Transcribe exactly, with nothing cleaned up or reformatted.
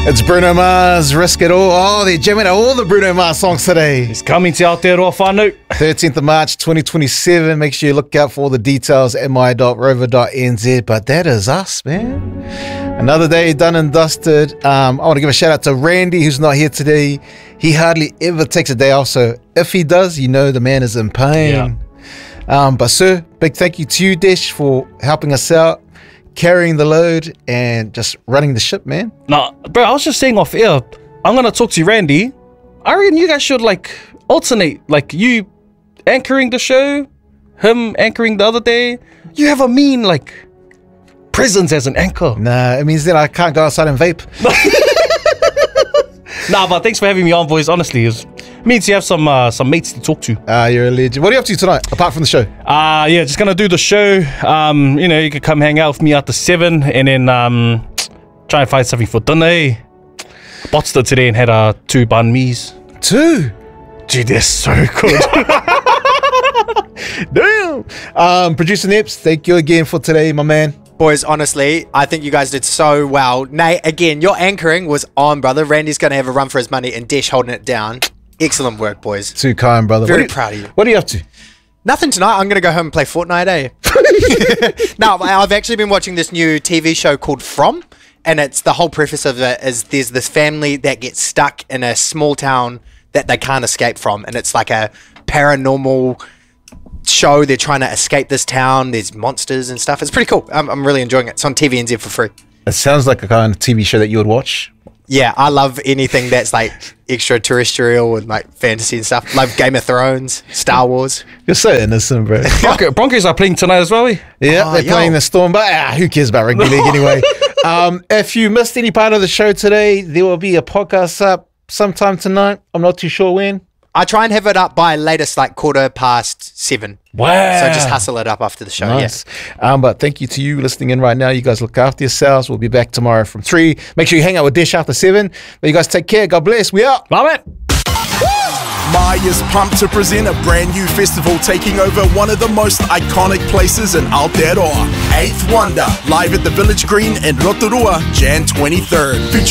It's Bruno Mars, Risk It All. Oh, they're jamming out all the Bruno Mars songs today. It's coming to Aotearoa whānau. thirteenth of March, twenty twenty-seven. Make sure you look out for all the details at m i dot rover dot n z. But that is us, man. Another day done and dusted. Um, I want to give a shout out to Randy, who's not here today. He hardly ever takes a day off. So if he does, you know the man is in pain. Yeah. Um, but sir, big thank you to you, Desh, for helping us out, carrying the load and just running the ship, man. Nah, bro, I was just saying off air, I'm going to talk to Randy. I reckon you guys should like alternate, like you anchoring the show, him anchoring the other day. You have a mean like presence as an anchor. Nah, it means that I can't go outside and vape. Nah, but thanks for having me on, boys. Honestly, it means you have some uh, some mates to talk to. Ah, uh, you're a legend. What are you up to tonight, apart from the show? Uh, yeah, just going to do the show. Um, you know, you can come hang out with me after seven and then um, try and find something for dinner. Eh? Botched it today and had uh, two banh mi's. Two? Gee, they're so good. Damn. Um, Producer Nips, thank you again for today, my man. Boys, honestly, I think you guys did so well. Nate, again, your anchoring was on, brother. Randy's going to have a run for his money and Desh holding it down. Excellent work, boys. Too kind, brother. Very you, proud of you. What are you up to? Nothing tonight. I'm going to go home and play Fortnite, eh? No, I've actually been watching this new T V show called From, and it's the whole preface of it is there's this family that gets stuck in a small town that they can't escape from, and it's like a paranormal show. They're trying to escape this town. There's monsters and stuff. It's pretty cool. I'm, I'm really enjoying it. It's on T V N Z for free. It sounds like a kind of T V show that you would watch. Yeah, I love anything that's like extraterrestrial and like fantasy and stuff. Love Game of Thrones, Star Wars. You're so innocent, bro. Bronco, Broncos are playing tonight as well, eh? Yeah, oh, they're yo. playing the Storm, but ah, who cares about rugby league anyway? Um, if you missed any part of the show today, there will be a podcast up sometime tonight. I'm not too sure when. I try and have it up by latest like quarter past seven. Wow. So just hustle it up after the show. Nice. Yeah. Um, but thank you to you listening in right now. You guys look after yourselves. We'll be back tomorrow from three. Make sure you hang out with Desh after seven. But you guys take care. God bless. We out. Love it. Maya's pumped to present a brand new festival taking over one of the most iconic places in Aotearoa. Eighth Wonder, live at the Village Green in Rotorua, January twenty-third.